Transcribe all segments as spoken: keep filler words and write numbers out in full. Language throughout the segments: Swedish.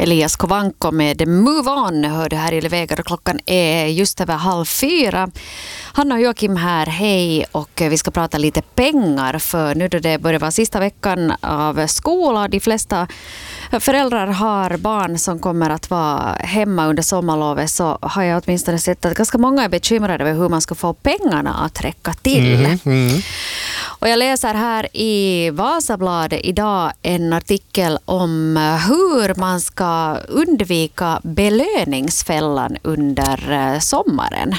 Elias Kovanko med Move On hörde här i Levegar och klockan är just över halv fyra. Hanna och Joakim här, hej, och vi ska prata lite pengar för nu då det börjar vara sista veckan av skola. De flesta föräldrar har barn som kommer att vara hemma under sommarlovet, så har jag åtminstone sett att ganska många är bekymrade över hur man ska få pengarna att räcka till. Mm, mm. Och jag läser här i Vasabladet idag en artikel om hur man ska undvika belöningsfällan under sommaren.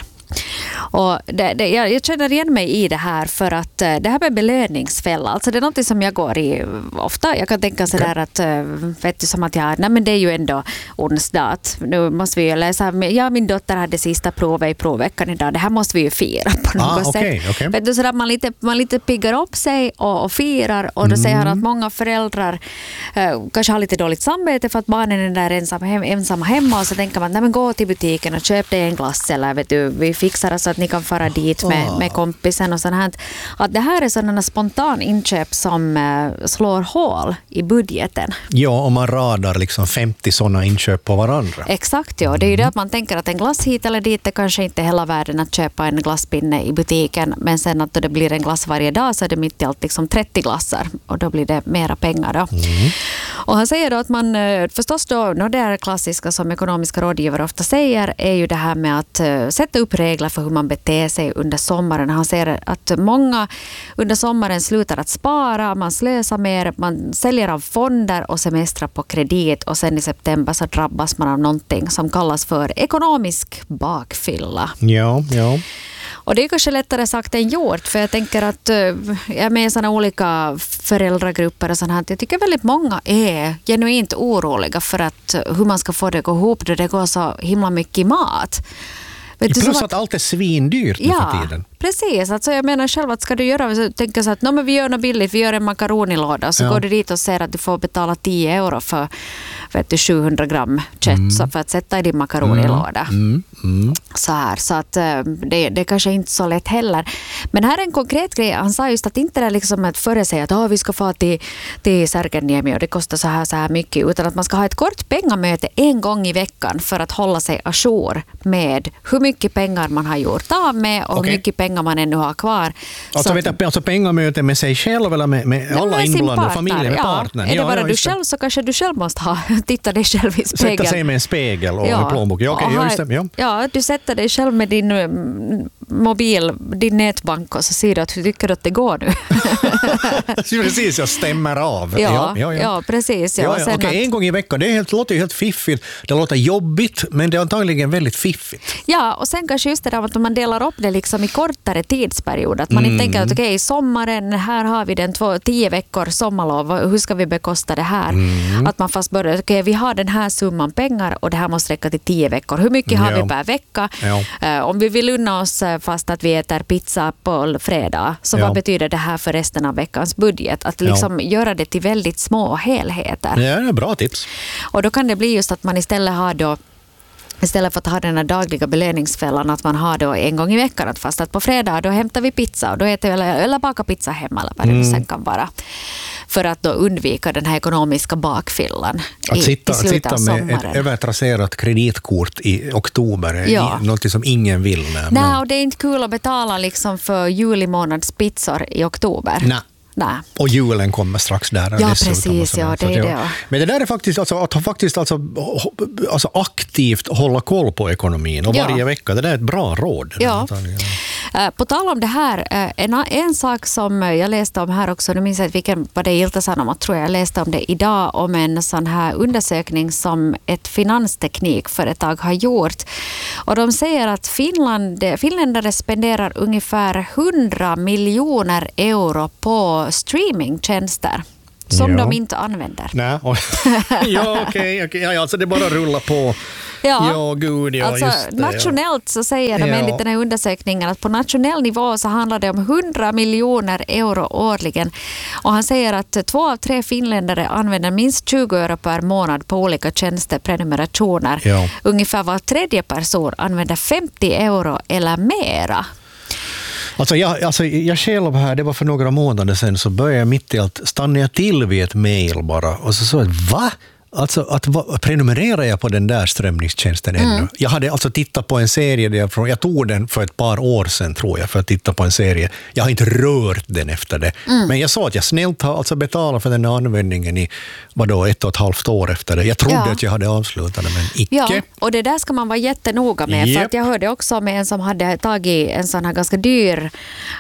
Och det, det, jag, jag känner igen mig i det här för att det här med belöningsfälla, alltså det är något som jag går i ofta. Jag kan tänka sådär att, vet du, som att jag, nej men det är ju ändå onsdag, att nu måste vi ju läsa, ja min dotter hade sista provet i provveckan idag, det här måste vi ju fira på något ah, okay, sätt. Okay. Vet du, sådär man lite, man lite piggar upp sig och, och firar, och då mm. säger han att många föräldrar eh, kanske har lite dåligt samvete för att barnen är där ensam, hem, ensamma hemma, och så tänker man, nej men gå till butiken och köp dig en glass, eller vet du, vi fixar så att ni kan fara dit med, med kompisen och sånt här. Att det här är sådana spontan inköp som uh, slår hål i budgeten. Ja, om man radar liksom femtio sådana inköp på varandra. Exakt, ja. Det är ju det att man tänker att en glass hit eller dit är kanske inte hela världen att köpa en glasspinne i butiken, men sen att då det blir en glass varje dag så är det mitt i allt liksom trettio glassar, och då blir det mera pengar då. Mm. Och han säger då att man förstås då, no, det är klassiska som ekonomiska rådgivare ofta säger, är ju det här med att uh, sätta upp regler för hur man beter sig under sommaren. Han säger att många under sommaren slutar att spara, man slösar mer, man säljer av fonder och semestrar på kredit, och sen i september så drabbas man av någonting som kallas för ekonomisk bakfylla. Ja, ja. Och det är kanske lättare sagt än gjort, för jag tänker att jag är med i sådana olika föräldragrupper och sånt här. Jag tycker väldigt många är genuint oroliga för att hur man ska få det att gå ihop då det går så himla mycket mat. Vet du, plus att, att allt är svindyrt ja, för tiden. Precis. Alltså jag menar själv att ska du göra, så tänker så att no, men vi gör något billigt, vi gör en makaronilåda, så ja. Går du dit och ser att du får betala tio euro för vet du, sjuhundra gram kött mm. så för att sätta i din makaronilåda. Mm. Mm. Så här, så att det, det är kanske inte så lätt heller. Men här är en konkret grej. Han sa just att inte det är liksom att före sig att oh, vi ska få till, till Särkänniemi och det kostar så här, så här mycket, utan att man ska ha ett kort pengamöte en gång i veckan för att hålla sig ajour med hur mycket pengar man har gjort av med och okay. hur mycket pengar man ännu har kvar. Alltså, vet jag, alltså pengamöte med sig själv eller med, med alla med inblandade, familjen, med ja. partnern? Är det ja, bara ja, du själv så kanske du själv måste ha titta dig själv i spegeln. Sätta sig med en spegel och ja. en plånbok. Ja, okay, just det, ja. ja, du sätter dig själv med din mobil, din nätbank, och så ser du att hur tycker du att det går nu. Precis, jag stämmer av. Ja, ja, ja, ja. ja precis. Ja. Ja, ja. Okej, okay, att... en gång i veckan, det, är helt, det låter ju helt fiffigt. Det låter jobbigt, men det är antagligen väldigt fiffigt. Ja, och sen kanske just det där att man delar upp det liksom i kortare tidsperiod. Att man mm. inte tänker att okej, okay, sommaren, här har vi den två, tio veckor sommarlov, hur ska vi bekosta det här? Mm. Att man fast börjar, okej, okay, vi har den här summan pengar och det här måste räcka till tio veckor. Hur mycket har ja. vi per vecka? Ja. Uh, om vi vill unna oss fast att vi äter pizza på fredag, så ja. vad betyder det här för resten av veckans budget? Att liksom ja. göra det till väldigt små helheter. Ja, det är bra tips. Och då kan det bli just att man istället har då istället för att ha den här dagliga belöningsfällan, att man har då en gång i veckan att fast att på fredag då hämtar vi pizza och då äter vi eller, eller baka pizza hemma eller vad det mm. sen kan vara. För att då undvika den här ekonomiska bakfyllan att i, sitta, i slutet av sommaren. Att sitta med ett övertrasserat kreditkort i oktober ja. är något som ingen vill. Nej, men... och det är inte kul att betala liksom för juli månads pizzor i oktober. Nej. Nej. Och julen kommer strax där. Ja, precis. Ja, det är det. Men det där är faktiskt, alltså, att faktiskt alltså, alltså aktivt hålla koll på ekonomin och varje ja. vecka. Det där är ett bra råd. Ja. På tal om det här, en, en sak som jag läste om här också, nu minns jag inte vilken var det Ilta-Sanomat, tror jag jag läste om det idag, om en sån här undersökning som ett finansteknikföretag har gjort. Och de säger att Finland, finländare spenderar ungefär hundra miljoner euro på streamingtjänster som ja. de inte använder. Nej. ja, okej. Okay, okay. Ja, alltså det bara rullar på. Ja, ja gud, ja, alltså, just det, nationellt ja. så säger de enligt ja. den här undersökningen att på nationell nivå så handlar det om hundra miljoner euro årligen. Och han säger att två av tre finländare använder minst tjugo euro per månad på olika tjänster, prenumerationer. Ja. Ungefär var tredje person använder femtio euro eller mera. Alltså jag, alltså jag själv här, det var för några månader sedan, så började jag mitt i allt, stannade jag till vid ett mejl bara och så sa jag, va? Alltså att va, prenumerera jag på den där strömningstjänsten ännu. Mm. Jag hade alltså tittat på en serie, där jag, jag tog den för ett par år sedan tror jag, för att titta på en serie. Jag har inte rört den efter det. Mm. Men jag sa att jag snällt har alltså betalat för den här användningen i vadå, ett och ett halvt år efter det. Jag trodde ja. att jag hade avslutat det, men icke. Ja, och det där ska man vara jättenoga med. Yep. För att jag hörde också med en som hade tagit en sån här ganska dyr,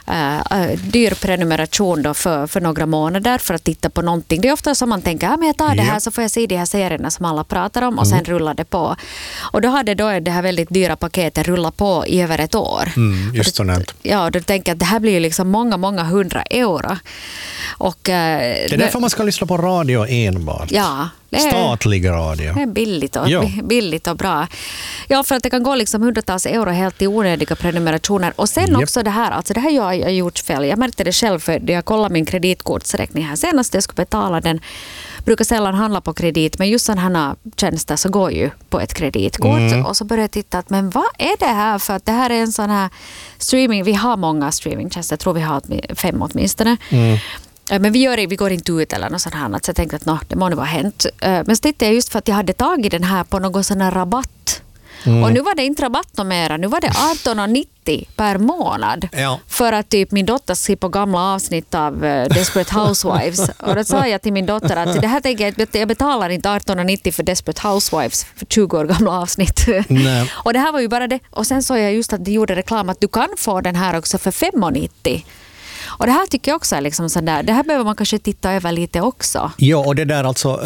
uh, dyr prenumeration då för, för några månader för att titta på någonting. Det är ofta som man tänker, ja, men jag tar det här yep. så får jag se de här serierna som alla pratar om och sen mm. rullar det på. Och då hade då det här väldigt dyra paketet rullat på i över ett år. Mm, just sådant. Ja, då tänker jag att det här blir ju liksom många, många hundra euro. Och, uh, det är därför man ska lyssna på radio enbart. Ja. Det är, statlig radio. Det är billigt och, ja. billigt och bra. Ja, för att det kan gå liksom hundratals euro helt i onödiga prenumerationer. Och sen yep. också det här, alltså det här har jag gjort fel. Jag märkte det själv för jag kollade min kreditkortsräkning här. Senast jag skulle betala den, brukar sällan handla på kredit, men just sådana här tjänster så går ju på ett kreditkort. Mm. Och så började jag titta att, men vad är det här? För att det här är en sån här streaming, vi har många streamingtjänster, jag tror vi har fem åtminstone. Mm. Men vi, gör det, vi går inte ut eller något sånt här. Så jag tänkte att no, det må nu vara hänt. Men så tittade jag just för att jag hade tagit den här på någon sån här rabatt. Mm. Och nu var det inte rabatt något mera. Nu var det arton nittio per månad. Ja. För att typ min dotter ser på gamla avsnitt av uh, Desperate Housewives. Och då sa jag till min dotter att det här tänker jag, jag betalar inte arton nittio för Desperate Housewives för tjugo år gamla avsnitt. Nej. Och det här var ju bara det. Och sen såg jag just att de gjorde reklam att du kan få den här också för fem nittio. Och det här tycker jag också är liksom sådär, det här behöver man kanske titta över lite också. Ja, och det där alltså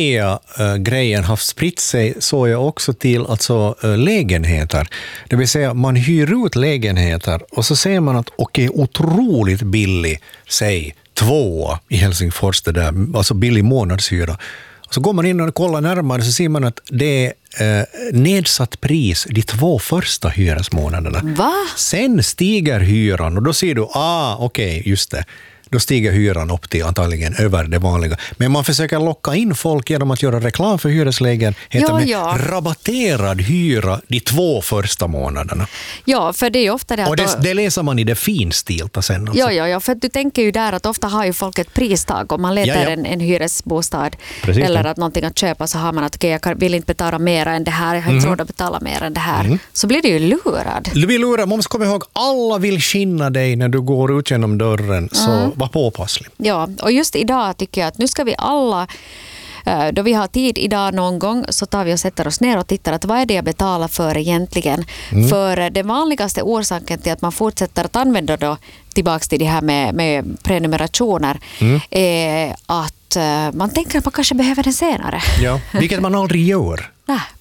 rea-grejen har spritt sig så jag också till alltså lägenheter. Det vill säga man hyr ut lägenheter och så ser man att okej, okay, otroligt billig, säg två i Helsingfors, det där, alltså billig månadshyra. Så går man in och kollar närmare så ser man att det är eh, nedsatt pris de två första hyresmånaderna. Va? Sen stiger hyran och då ser du, ah okej, okay, just det. Då stiger hyran upp till antagligen över det vanliga. Men man försöker locka in folk genom att göra reklam för hyreslägenheter med ja. rabatterad hyra de två första månaderna. Ja, för det är ju ofta det att... Och det, det läser man i det finstilta sen. Alltså. Ja, ja, ja, för du tänker ju där att ofta har ju folk ett pristag om man letar ja, ja. En, en hyresbostad. Precis, eller att någonting att köpa så har man att okay, jag kan, vill inte betala mer än det här, jag har inte mm. råd att betala mer än det här. Mm. Så blir det ju lurad. Du vill lura, man ska komma ihåg, alla vill skinna dig när du går ut genom dörren, så mm. var påpasslig. Ja, och just idag tycker jag att nu ska vi alla, då vi har tid idag någon gång, så tar vi och sätter oss ner och tittar att vad är det jag betalar för egentligen. Mm. För den vanligaste orsaken till att man fortsätter att använda då tillbaka till det här med, med prenumerationer mm. är att man tänker att man kanske behöver den senare. Ja, vilket man aldrig gör. Nej,